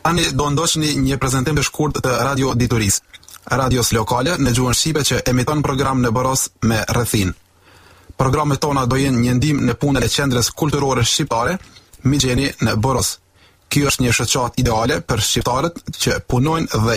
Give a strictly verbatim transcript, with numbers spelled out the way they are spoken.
Tani do ndoqni një prezantim të shkurt të Radio Dituris, radios lokale në gjuhën shqipe që emiton program në Boros me rrethin. Programet tona do jenë një ndihmë në punën e qendrës kulturore shqiptare Migjeni në Boros. Kjo është një shoqat ideale për shqiptarët që punojnë dhe